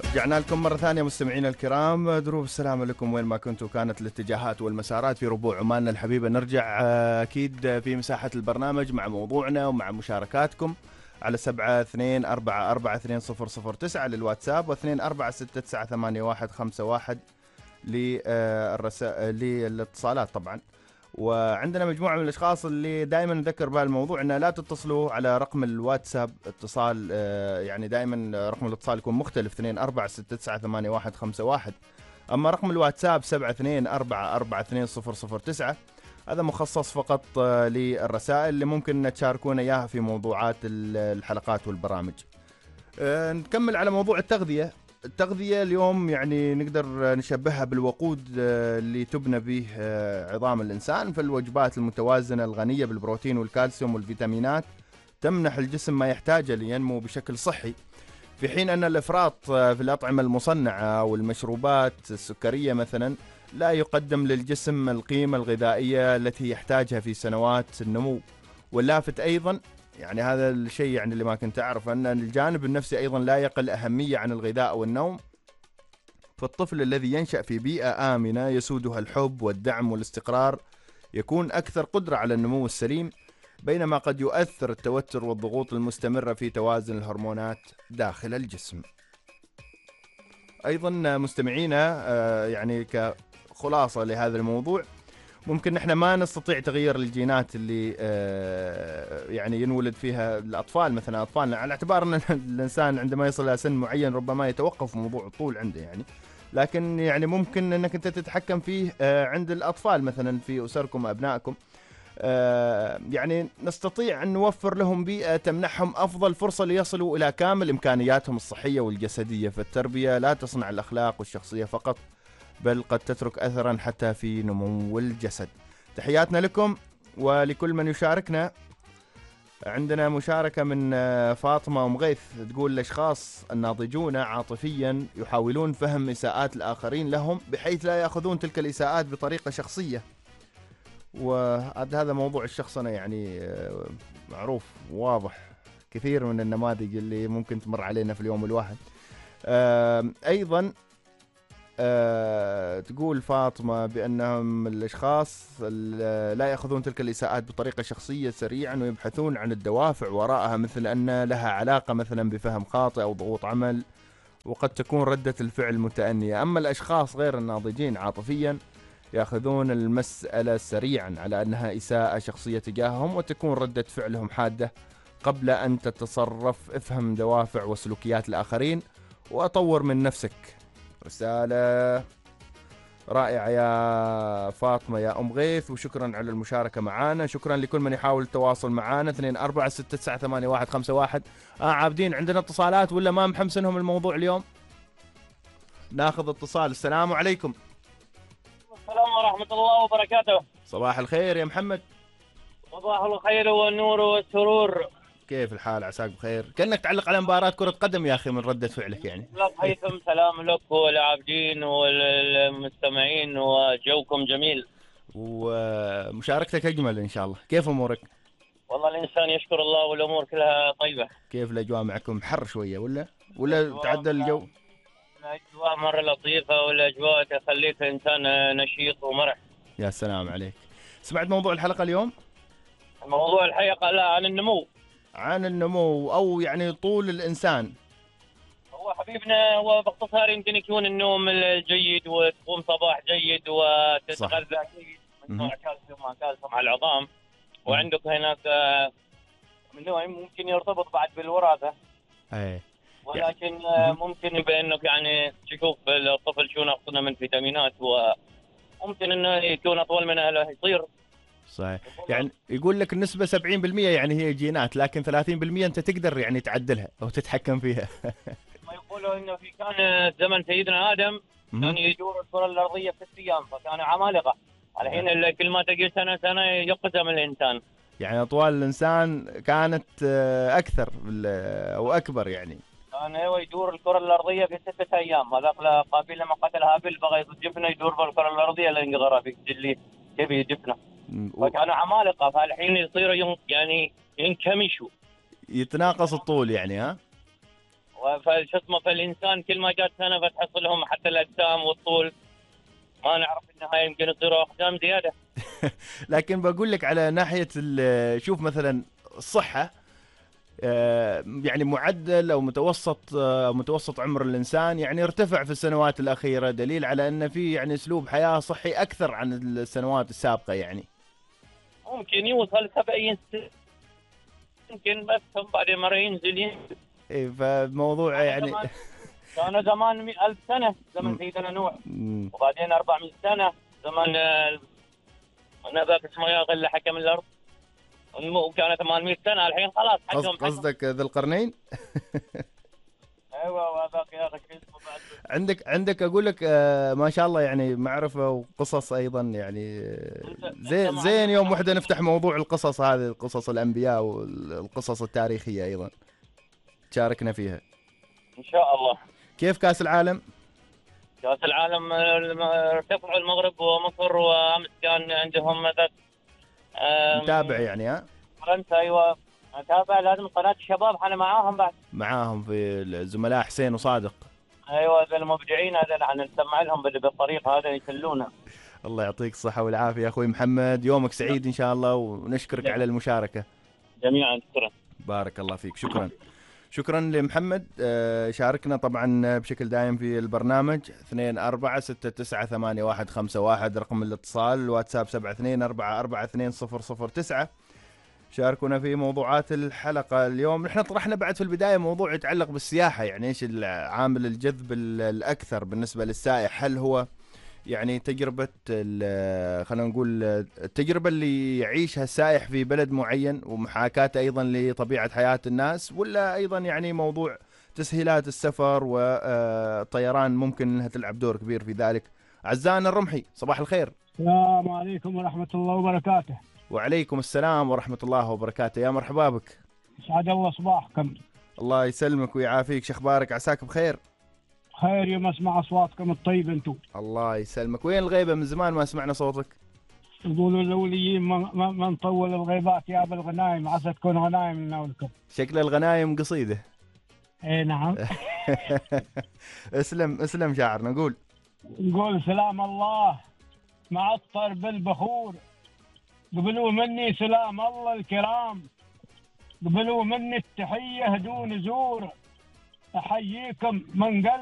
رجعنا لكم مرة ثانية مستمعينا الكرام، دروب السلام لكم وين ما كنتوا. كانت الاتجاهات والمسارات في ربوع عماننا الحبيبة. نرجع أكيد في مساحة البرنامج مع موضوعنا ومع مشاركاتكم على 7244420009 للواتساب و24698151 للاتصالات طبعا. وعندنا مجموعة من الأشخاص اللي دائما نذكر بهالموضوع أن لا تتصلوا على رقم الواتساب اتصال، يعني دائما رقم الاتصال يكون مختلف 24698151. أما رقم الواتساب 7244420009 هذا مخصص فقط للرسائل اللي ممكن تشاركونا إياها في موضوعات الحلقات والبرامج. نكمل على موضوع التغذية. التغذية اليوم يعني نقدر نشبهها بالوقود اللي تبنى به عظام الإنسان، فالوجبات المتوازنة الغنية بالبروتين والكالسيوم والفيتامينات تمنح الجسم ما يحتاجه لينمو بشكل صحي، في حين أن الإفراط في الأطعمة المصنعة والمشروبات السكرية مثلا لا يقدم للجسم القيمة الغذائية التي يحتاجها في سنوات النمو. واللافت أيضا يعني هذا الشيء يعني اللي ما كنت أعرف أن الجانب النفسي أيضا لا يقل أهمية عن الغذاء والنوم. فالطفل الذي ينشأ في بيئة آمنة يسودها الحب والدعم والاستقرار يكون أكثر قدرة على النمو السليم، بينما قد يؤثر التوتر والضغوط المستمرة في توازن الهرمونات داخل الجسم. أيضا مستمعينا يعني كخلاصة لهذا الموضوع، ممكن نحن ما نستطيع تغيير الجينات اللي يعني ينولد فيها الأطفال، مثلا أطفالنا، على اعتبار أن الإنسان عندما يصل إلى سن معين ربما يتوقف موضوع الطول عنده يعني، لكن يعني ممكن أنك أنت تتحكم فيه عند الأطفال مثلا في أسركم وأبنائكم. يعني نستطيع أن نوفر لهم بيئة تمنحهم أفضل فرصة ليصلوا إلى كامل إمكانياتهم الصحية والجسدية. فالتربية لا تصنع الأخلاق والشخصية فقط، بل قد تترك أثرا حتى في نمو الجسد. تحياتنا لكم ولكل من يشاركنا. عندنا مشاركة من فاطمة أم غيث تقول: الأشخاص الناضجون عاطفيا يحاولون فهم إساءات الآخرين لهم بحيث لا يأخذون تلك الإساءات بطريقة شخصية. وهذا موضوع الشخصنة يعني معروف واضح، كثير من النماذج اللي ممكن تمر علينا في اليوم الواحد. أيضا تقول فاطمة بأنهم الأشخاص لا يأخذون تلك الإساءات بطريقة شخصية سريعا ويبحثون عن الدوافع وراءها، مثل أن لها علاقة مثلا بفهم خاطئ أو ضغوط عمل، وقد تكون ردة الفعل متأنية. أما الأشخاص غير الناضجين عاطفيا يأخذون المسألة سريعا على أنها إساءة شخصية تجاههم وتكون ردة فعلهم حادة قبل أن تتصرف. افهم دوافع وسلوكيات الآخرين وأطور من نفسك. رسالة رائعة يا فاطمة يا أم غيث، وشكرا على المشاركة معانا. شكرا لكل من يحاول التواصل معانا 24698151. عابدين عندنا اتصالات ولا ما محمسنهم الموضوع اليوم؟ ناخذ اتصال. السلام عليكم. السلام ورحمة الله وبركاته. صباح الخير يا محمد. صباح الخير والنور والسرور. كيف الحال؟ عساك بخير. كأنك تعلق على مباراة كرة قدم يا أخي من ردة فعلك يعني. لك هيثم، سلام لك والعابدين والمستمعين وجوكم جميل ومشاركتك أجمل إن شاء الله. كيف أمورك؟ والله الإنسان يشكر الله والأمور كلها طيبة. كيف الأجواء معكم؟ حر شوية ولا تعدل الجو؟ الأجواء مرة لطيفة والأجواء تخليك إنسان نشيط ومرح. يا سلام عليك. سمعت موضوع الحلقة اليوم؟ موضوع الحلقة لا عن النمو. عن النمو أو يعني طول الإنسان. هو حبيبنا هو باختصار يمكن يكون النوم الجيد وتقوم صباح جيد وتتغذى جيد من نوع كالسيوم مع كالسيوم على العظام. وعندك هناك من نوع ممكن يرتبط بعد بالوراثة. أي. ولكن ممكن بأنك يعني تشوف الطفل شو ناقصنا من فيتامينات، وممكن انه يكون اطول من اهله يصير. صحيح. يعني يقول لك النسبة 70% يعني هي جينات، لكن 30% انت تقدر يعني تعدلها او تتحكم فيها. ما يقولوا انه في كان زمن سيدنا ادم كان يدور الكرة الارضية في 6 ايام فكان عمالقة. الحين كل ما تجي سنة يقسم الانسان. يعني اطوال الانسان كانت اكثر او اكبر يعني. كان هو يدور الكرة الارضية في 6 ايام. هذاك قابيل لما قتل هابيل بغى يدفنه يدور بالكرة الارضية لينقذها في اللي كيف يدفنه. فكانوا عمالقة. فالحين يصيروا يعني ينكمشوا، يتناقص الطول يعني. ها فشو اسمه، فالانسان كل ما جات سنه فتحصلهم حتى الاجسام والطول ما نعرف النهايه يمكن يصيروا اقدام زياده. لكن بقول لك على ناحيه شوف مثلا الصحه، يعني معدل او متوسط عمر الانسان يعني ارتفع في السنوات الاخيره، دليل على ان في يعني اسلوب حياه صحي اكثر عن السنوات السابقه يعني. ممكن يوصل 70 يمكن، بس هم بعدين مره ينزل. اي فموضوع يعني كان زمان 1000 سنه زمن سيدنا نوح، وبعدين 400 سنه زمن ذاك اسمه يا غله حكم الارض، وكانت 800 سنه الحين خلاص حقهم. قصدك ذي القرنين؟ ايوه وهذاك يا اخي اسمه بعد. عندك اقول لك ما شاء الله يعني معرفه وقصص ايضا يعني زين يوم واحده نفتح موضوع القصص هذه، قصص الانبياء والقصص التاريخيه ايضا تشاركنا فيها ان شاء الله. كيف كاس العالم؟ كاس العالم ارتفعوا المغرب ومصر، وامس كان عندهم ذاك متابع يعني؟ ها فرنسا. ايوه اتابع، لازم قناه الشباب احنا معاهم بعد، معاهم في الزملاء حسين وصادق. ايوه هذول المبدعين، هذول احنا نسمع لهم بالطريق هذا يسلونا. الله يعطيك الصحه والعافيه يا اخوي محمد، يومك سعيد ان شاء الله، ونشكرك على المشاركه. جميعا شكرا. بارك الله فيك، شكرا لمحمد. شاركنا طبعا بشكل دائم في البرنامج. 24698151 رقم الاتصال، الواتساب 7244420009. شاركونا في موضوعات الحلقة اليوم. نحن طرحنا بعد في البداية موضوع يتعلق بالسياحة، يعني ايش العامل الجذب الأكثر بالنسبة للسائح؟ هل هو يعني تجربة خلينا نقول التجربة اللي يعيشها السائح في بلد معين ومحاكاة أيضا لطبيعة حياة الناس، ولا أيضا يعني موضوع تسهيلات السفر والطيران ممكن أنها تلعب دور كبير في ذلك؟ عزان الرمحي، صباح الخير. السلام عليكم ورحمة الله وبركاته. وعليكم السلام ورحمة الله وبركاته، يا مرحبا بك. سعد الله صباحكم. الله يسلمك ويعافيك، شخبارك؟ عساك بخير؟ خير يوم اسمع اصواتكم الطيبه انتم. الله يسلمك. وين الغيبه؟ من زمان ما سمعنا صوتك. يقولوا الاوليين ما نطول الغيبات يا ابو الغنايم، عسى تكون غنايم لنا ولكم. شكل الغنايم قصيده. اي نعم. اسلم شاعرنا، نقول سلام الله معطر بالبخور، قبلوا مني سلام الله الكرام، قبلوا مني التحيه دون زور، احييكم من قلب